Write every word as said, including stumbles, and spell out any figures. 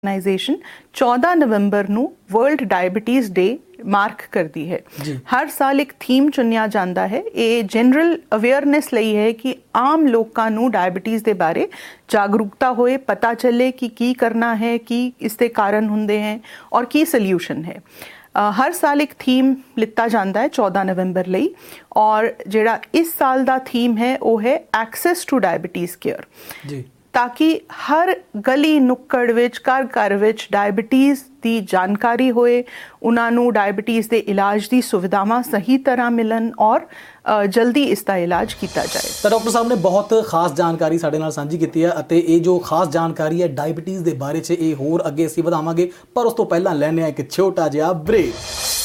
Organisation ਚੌਦਾਂ ਨਵੰਬਰ ਨੂੰ world diabetes ਡੇ mark ਕਰਦੀ ਹੈ। ਹਰ ਸਾਲ ਇੱਕ ਥੀਮ ਚੁਣਿਆ ਜਾਂਦਾ ਹੈ। ਇਹ ਜਨਰਲ ਅਵੇਅਰਨੈਸ ਲਈ ਹੈ ਕਿ ਆਮ ਲੋਕਾਂ ਨੂੰ ਡਾਇਬਟੀਜ਼ ਦੇ ਬਾਰੇ ਜਾਗਰੂਕਤਾ ਹੋਏ, ਪਤਾ ਚੱਲੇ ਕਿ ਕੀ ਕਰਨਾ ਹੈ, ਕੀ ਇਸ ਦੇ ਕਾਰਨ ਹੁੰਦੇ ਹੈ ਔਰ ਕੀ ਸੋਲਿਊਸ਼ਨ ਹੈ। ਹਰ ਸਾਲ ਇੱਕ ਥੀਮ ਲਿੱਤਾ ਜਾਂਦਾ ਹੈ ਚੌਦਾਂ ਨਵੰਬਰ ਲਈ, ਔਰ ਜਿਹੜਾ ਇਸ ਸਾਲ ਦਾ ਥੀਮ ਹੈ ਉਹ ਹੈ ਐਕਸੈਸ ਟੂ ਡਾਇਬਟੀਜ਼ ਕੇਅਰ, ਤਾकि हर गली नुक्कड़ विच घर घर विच डायबिटीज़ की जानकारी होए, उन्होंने डायबिटीज़ के इलाज की सुविधावां सही तरह मिलन और जल्दी इसका इलाज किया जाए। तो डॉक्टर साहब ने बहुत खास जानकारी साडे नाल सांझी कीती है अते ये जो खास जानकारी है डायबिटीज़ के बारे च ये होर अगे असीं वधावांगे, पर उस तो पहलां लैणे आ एक छोटा जिहा ब्रेक।